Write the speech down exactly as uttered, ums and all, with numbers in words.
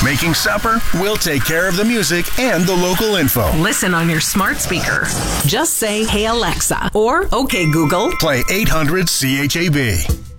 Making supper? We'll take care of the music and the local info. Listen on your smart speaker. Just say, "Hey Alexa," or "Okay Google." Play eight hundred C H A B.